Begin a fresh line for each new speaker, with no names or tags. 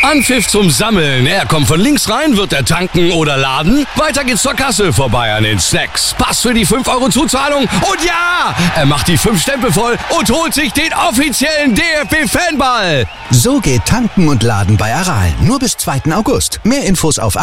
Anpfiff zum Sammeln. Er kommt von links rein, wird er tanken oder laden. Weiter geht's zur Kasse, vorbei an den Snacks. Pass für die 5 Euro Zuzahlung. Und ja, er macht die 5 Stempel voll und holt sich den offiziellen DFB-Fanball.
So geht Tanken und Laden bei Aral. Nur bis 2. August. Mehr Infos auf